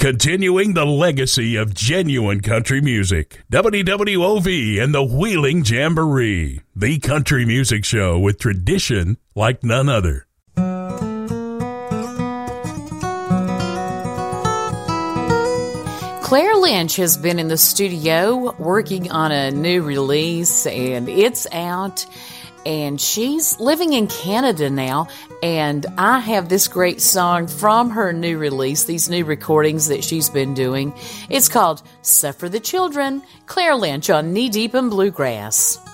Continuing the legacy of genuine country music. WWOV and the Wheeling Jamboree. The country music show with tradition like none other. Claire Lynch has been in the studio working on a new release, and it's out. And she's living in Canada now, and I have this great song from her new release, these new recordings that she's been doing. It's called Suffer the Children, Claire Lynch on Knee Deep in Bluegrass.